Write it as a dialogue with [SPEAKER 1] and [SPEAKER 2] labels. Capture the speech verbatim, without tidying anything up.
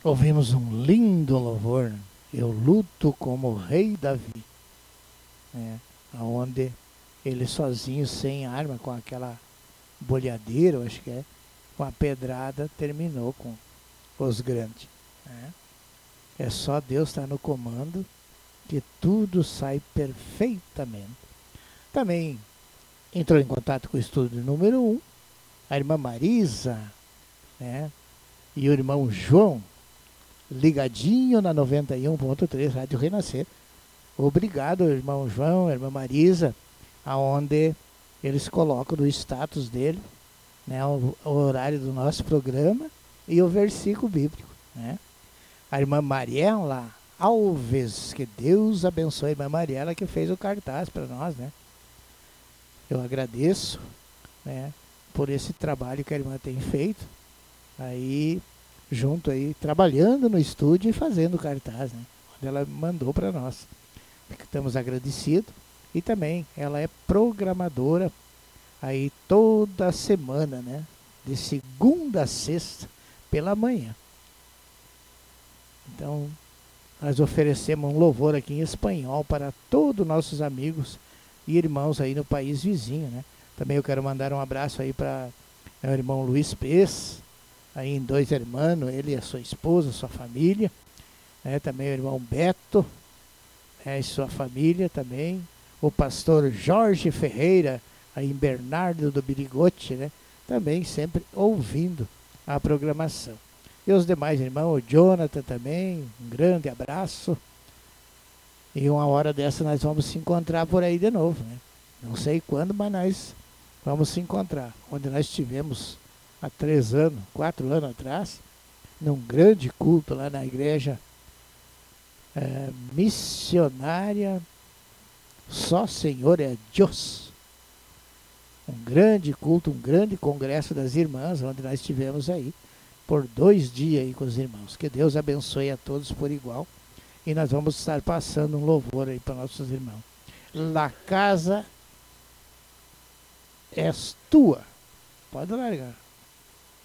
[SPEAKER 1] ouvimos um lindo louvor, né? Eu luto como o rei Davi, né? Onde ele sozinho, sem arma, com aquela bolhadeira, eu acho que é, com a pedrada, terminou com os grandes, né? É só Deus estar no comando que tudo sai perfeitamente. Também entrou em contato com o estúdio número um, a irmã Marisa, né? E o irmão João, ligadinho na noventa e um ponto três Rádio Renascer. Obrigado, irmão João, irmã Marisa, aonde eles colocam no status dele, né, o, o horário do nosso programa e o versículo bíblico, né? A irmã Mariela Alves, que Deus abençoe a irmã Mariela, que fez o cartaz para nós, né? Eu agradeço, né, por esse trabalho que a irmã tem feito, aí junto aí, trabalhando no estúdio e fazendo o cartaz, né? Onde ela mandou para nós. Estamos agradecidos. E também ela é programadora aí toda semana, né? De segunda a sexta pela manhã. Então, nós oferecemos um louvor aqui em espanhol para todos os nossos amigos e irmãos aí no país vizinho, né? Também eu quero mandar um abraço aí para meu irmão Luiz Pes, aí em Dois Hermanos, ele e a sua esposa, sua família, né? Também o irmão Beto, né? E sua família também, o pastor Jorge Ferreira, aí em Bernardo do Birigote, né? Também sempre ouvindo a programação. E os demais irmãos, o Jonathan também, um grande abraço. E uma hora dessa nós vamos se encontrar por aí de novo, né? Não sei quando, mas nós vamos se encontrar. Onde nós estivemos há três anos, quatro anos atrás, num grande culto lá na igreja é, missionária Só Senhor é Deus. Um grande culto, um grande congresso das irmãs, onde nós estivemos aí por dois dias aí com os irmãos. Que Deus abençoe a todos por igual. E nós vamos estar passando um louvor aí para nossos irmãos. La casa és tua. Pode largar.